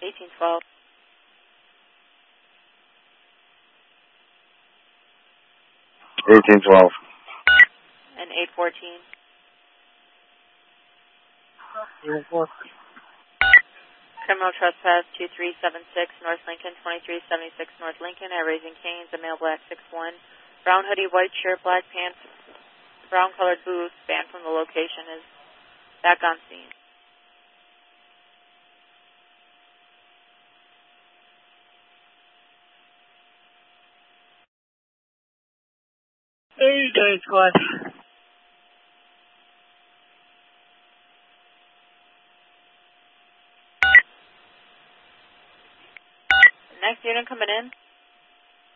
1812. And 814. 814. Criminal trespass 2376 North Lincoln, 2376 North Lincoln at Raising Cane's, a male black 6'1", brown hoodie, white shirt, black pants, brown colored boots, banned from the location, is back on scene. Hey, Day Squad. Next unit coming in.